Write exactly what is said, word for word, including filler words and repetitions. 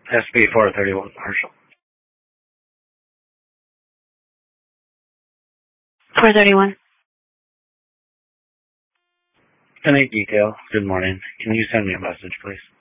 S B four thirty-one, Marshall. four thirty-one. Any detail. Good morning. Can you send me a message, please?